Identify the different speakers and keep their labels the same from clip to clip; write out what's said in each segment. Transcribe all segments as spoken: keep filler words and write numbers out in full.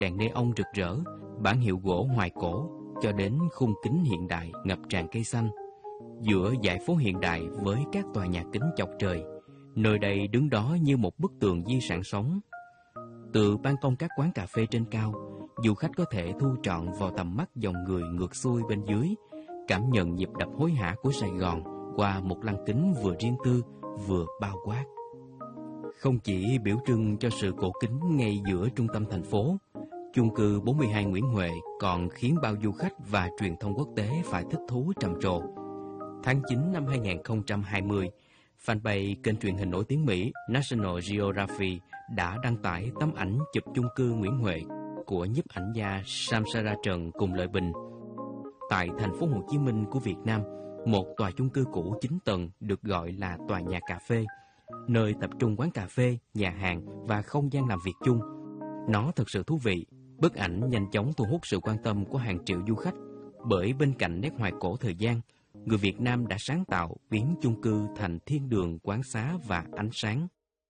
Speaker 1: đèn neon rực rỡ, bản hiệu gỗ hoài cổ, cho đến khung kính hiện đại ngập tràn cây xanh. Giữa dải phố hiện đại với các tòa nhà kính chọc trời, nơi đây đứng đó như một bức tường di sản sống. Từ ban công các quán cà phê trên cao, du khách có thể thu trọn vào tầm mắt dòng người ngược xuôi bên dưới, cảm nhận nhịp đập hối hả của Sài Gòn qua một lăng kính vừa riêng tư vừa bao quát. Không chỉ biểu trưng cho sự cổ kính ngay giữa trung tâm thành phố, chung cư bốn mươi hai Nguyễn Huệ còn khiến bao du khách và truyền thông quốc tế phải thích thú trầm trồ. Tháng chín năm hai nghìn không trăm hai mươi, fanpage kênh truyền hình nổi tiếng Mỹ National Geographic đã đăng tải tấm ảnh chụp chung cư Nguyễn Huệ của nhiếp ảnh gia Samsara Trần cùng Lợi Bình. Tại thành phố Hồ Chí Minh của Việt Nam, một tòa chung cư cũ chín tầng được gọi là tòa nhà cà phê, nơi tập trung quán cà phê, nhà hàng và không gian làm việc chung. Nó thật sự thú vị. Bức ảnh nhanh chóng thu hút sự quan tâm của hàng triệu du khách, bởi bên cạnh nét hoài cổ thời gian, người Việt Nam đã sáng tạo biến chung cư thành thiên đường quán xá và ánh sáng.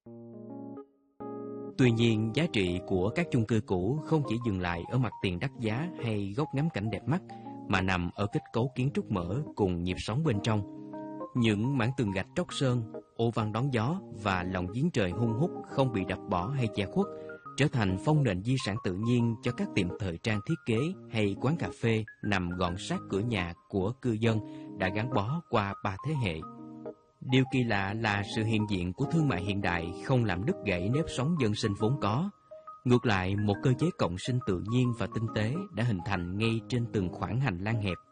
Speaker 1: Tuy nhiên, giá trị của các chung cư cũ không chỉ dừng lại ở mặt tiền đắt giá hay góc ngắm cảnh đẹp mắt, mà nằm ở kết cấu kiến trúc mở cùng nhịp sống bên trong. Những mảng tường gạch tróc sơn, ô văn đón gió và lòng giếng trời hun hút không bị đập bỏ hay che khuất, trở thành phong nền di sản tự nhiên cho các tiệm thời trang thiết kế hay quán cà phê nằm gọn sát cửa nhà của cư dân đã gắn bó qua ba thế hệ. Điều kỳ lạ là sự hiện diện của thương mại hiện đại không làm đứt gãy nếp sống dân sinh vốn có. Ngược lại, một cơ chế cộng sinh tự nhiên và tinh tế đã hình thành ngay trên từng khoảng hành lang hẹp.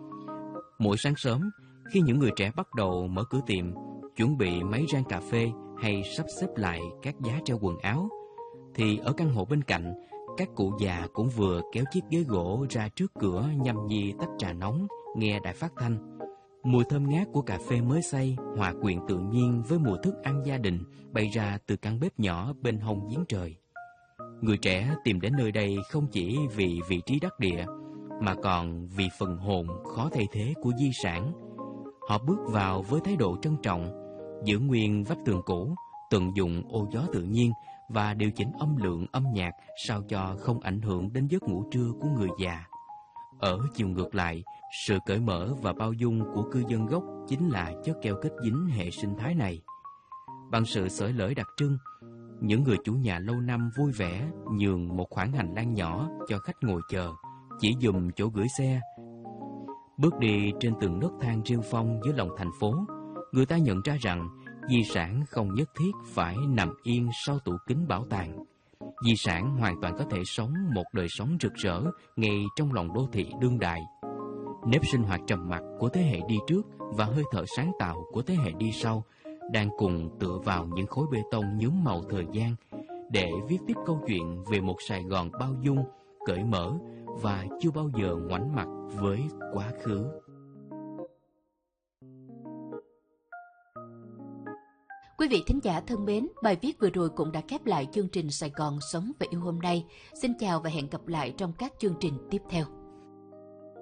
Speaker 1: Mỗi sáng sớm, khi những người trẻ bắt đầu mở cửa tiệm, chuẩn bị máy rang cà phê hay sắp xếp lại các giá treo quần áo, thì ở căn hộ bên cạnh, các cụ già cũng vừa kéo chiếc ghế gỗ ra trước cửa nhâm nhi tách trà nóng, nghe đài phát thanh. Mùi thơm ngát của cà phê mới xay hòa quyện tự nhiên với mùi thức ăn gia đình bay ra từ căn bếp nhỏ bên hông giếng trời. Người trẻ tìm đến nơi đây không chỉ vì vị trí đắc địa, mà còn vì phần hồn khó thay thế của di sản. Họ bước vào với thái độ trân trọng, giữ nguyên vách tường cũ, tận dụng ô gió tự nhiên và điều chỉnh âm lượng âm nhạc sao cho không ảnh hưởng đến giấc ngủ trưa của người già. Ở chiều ngược lại, sự cởi mở và bao dung của cư dân gốc chính là chất keo kết dính hệ sinh thái này. Bằng sự xởi lởi đặc trưng, những người chủ nhà lâu năm vui vẻ nhường một khoảng hành lang nhỏ cho khách ngồi chờ, chỉ dùm chỗ gửi xe. Bước đi trên từng nấc thang rêu phong dưới lòng thành phố, người ta nhận ra rằng di sản không nhất thiết phải nằm yên sau tủ kính bảo tàng. Di sản hoàn toàn có thể sống một đời sống rực rỡ ngay trong lòng đô thị đương đại. Nếp sinh hoạt trầm mặc của thế hệ đi trước và hơi thở sáng tạo của thế hệ đi sau đang cùng tựa vào những khối bê tông nhuốm màu thời gian để viết tiếp câu chuyện về một Sài Gòn bao dung, cởi mở và chưa bao giờ ngoảnh mặt với quá khứ.
Speaker 2: Quý vị thính giả thân mến, bài viết vừa rồi cũng đã khép lại chương trình Sài Gòn Sống và Yêu hôm nay. Xin chào và hẹn gặp lại trong các chương trình tiếp theo.